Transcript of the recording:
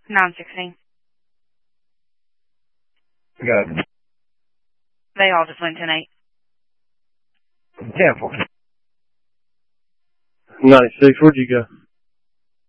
916. Got it. They all just went 10-8. 10-4. 96, where'd you go?